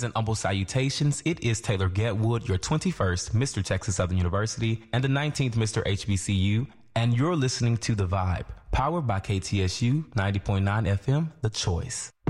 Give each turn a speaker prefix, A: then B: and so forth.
A: Greetings and humble salutations. It is Taylor Getwood, your 21st Mr. Texas Southern University and the 19th Mr. HBCU, and you're listening to The Vibe, powered by KTSU 90.9 FM, The Choice.